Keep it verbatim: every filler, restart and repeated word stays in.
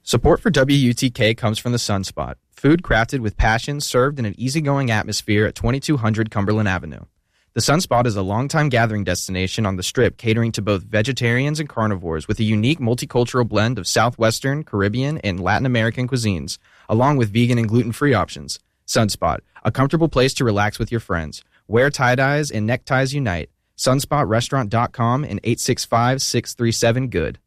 Support for W U T K comes from the Sunspot, food crafted with passion served in an easygoing atmosphere at twenty-two hundred Cumberland Avenue. The Sunspot is a longtime gathering destination on the Strip catering to both vegetarians and carnivores with a unique multicultural blend of Southwestern, Caribbean, and Latin American cuisines, along with vegan and gluten-free options. Sunspot, a comfortable place to relax with your friends. Wear tie-dyes and neckties unite. sunspot restaurant dot com and eight six five, six three seven, good.